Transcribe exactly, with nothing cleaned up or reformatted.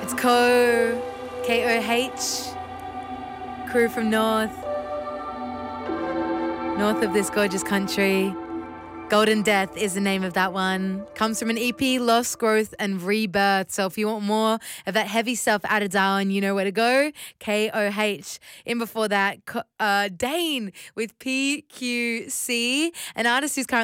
It's Ko, K O H, crew from North, north of this gorgeous country. Golden Death is the name of that one. Comes from an E P, Lost Growth and Rebirth. So if you want more of that heavy stuff added down, you know where to go. K O H. In before that, uh, Dane with P Q C, an artist who's currently